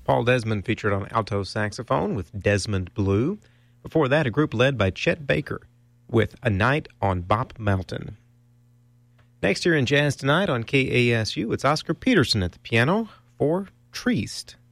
Paul Desmond featured on alto saxophone with Desmond Blue. Before that, a group led by Chet Baker with A Night on Bop Mountain. Next here in Jazz Tonight on KASU, it's Oscar Peterson at the piano for Trieste.